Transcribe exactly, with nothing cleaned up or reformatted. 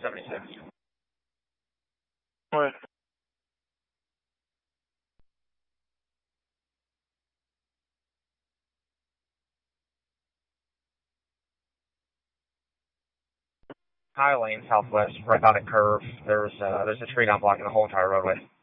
seventy-six. Ouais. High lane southwest, right by the curve. There's uh, there's a tree down blocking the whole entire roadway.